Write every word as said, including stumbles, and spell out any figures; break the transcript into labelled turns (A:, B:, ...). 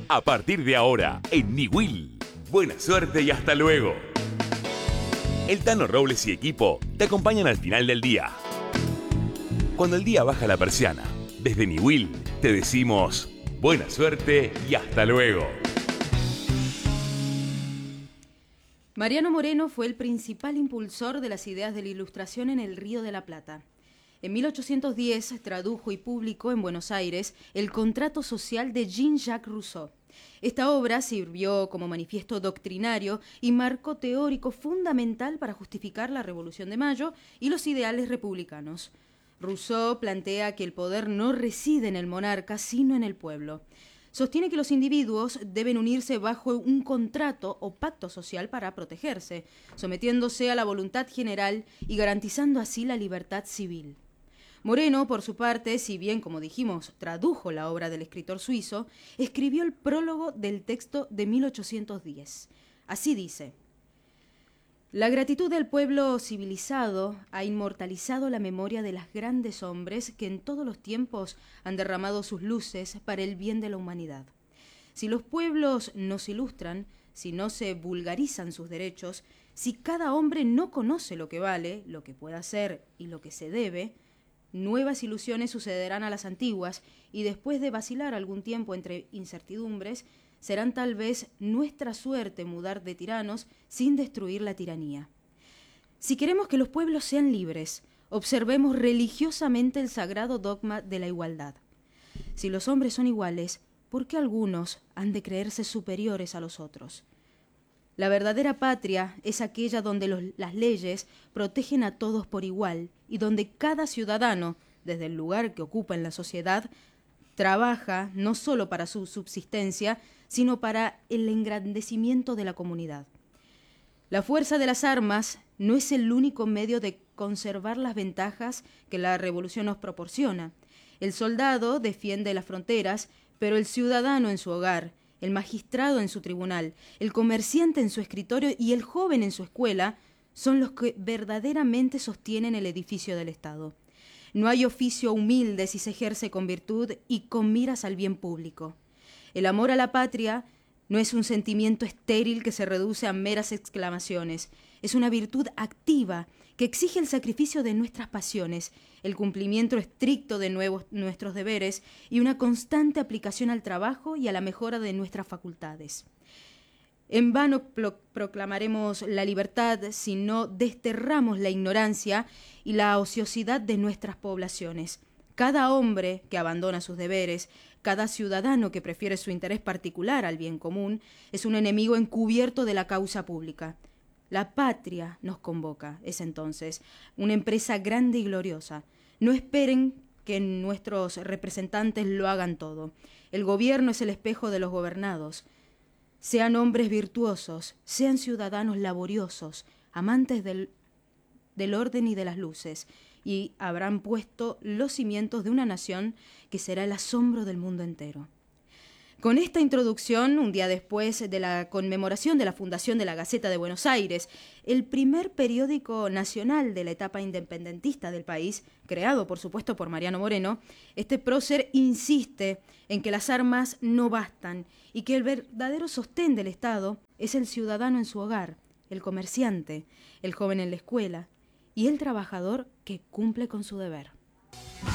A: A partir de ahora, en Niwil. Buena suerte y hasta luego. El Tano Robles y equipo te acompañan al final del día. Cuando el día baja la persiana, desde Niwil te decimos buena suerte y hasta luego.
B: Mariano Moreno fue el principal impulsor de las ideas de la Ilustración en el Río de la Plata. En mil ochocientos diez tradujo y publicó en Buenos Aires el Contrato Social de Jean-Jacques Rousseau. Esta obra sirvió como manifiesto doctrinario y marco teórico fundamental para justificar la Revolución de Mayo y los ideales republicanos. Rousseau plantea que el poder no reside en el monarca, sino en el pueblo. Sostiene que los individuos deben unirse bajo un contrato o pacto social para protegerse, sometiéndose a la voluntad general y garantizando así la libertad civil. Moreno, por su parte, si bien, como dijimos, tradujo la obra del escritor suizo, escribió el prólogo del texto de mil ochocientos diez. Así dice: la gratitud del pueblo civilizado ha inmortalizado la memoria de los grandes hombres que en todos los tiempos han derramado sus luces para el bien de la humanidad. Si los pueblos no se ilustran, si no se vulgarizan sus derechos, si cada hombre no conoce lo que vale, lo que puede hacer y lo que se debe, nuevas ilusiones sucederán a las antiguas y después de vacilar algún tiempo entre incertidumbres, serán tal vez nuestra suerte mudar de tiranos sin destruir la tiranía. Si queremos que los pueblos sean libres, observemos religiosamente el sagrado dogma de la igualdad. Si los hombres son iguales, ¿por qué algunos han de creerse superiores a los otros? La verdadera patria es aquella donde los, las leyes protegen a todos por igual y donde cada ciudadano, desde el lugar que ocupa en la sociedad, trabaja no solo para su subsistencia, sino para el engrandecimiento de la comunidad. La fuerza de las armas no es el único medio de conservar las ventajas que la revolución nos proporciona. El soldado defiende las fronteras, pero el ciudadano en su hogar, el magistrado en su tribunal, el comerciante en su escritorio y el joven en su escuela son los que verdaderamente sostienen el edificio del Estado. No hay oficio humilde si se ejerce con virtud y con miras al bien público. El amor a la patria no es un sentimiento estéril que se reduce a meras exclamaciones. Es una virtud activa que exige el sacrificio de nuestras pasiones, el cumplimiento estricto de nuevos, nuestros deberes y una constante aplicación al trabajo y a la mejora de nuestras facultades. En vano pro- proclamaremos la libertad si no desterramos la ignorancia y la ociosidad de nuestras poblaciones. Cada hombre que abandona sus deberes, cada ciudadano que prefiere su interés particular al bien común, es un enemigo encubierto de la causa pública. La patria nos convoca, es entonces una empresa grande y gloriosa. No esperen que nuestros representantes lo hagan todo. El gobierno es el espejo de los gobernados. Sean hombres virtuosos, sean ciudadanos laboriosos, amantes del, del orden y de las luces, y habrán puesto los cimientos de una nación que será el asombro del mundo entero. Con esta introducción, un día después de la conmemoración de la fundación de la Gaceta de Buenos Aires, el primer periódico nacional de la etapa independentista del país, creado por supuesto por Mariano Moreno, este prócer insiste en que las armas no bastan y que el verdadero sostén del Estado es el ciudadano en su hogar, el comerciante, el joven en la escuela y el trabajador que cumple con su deber.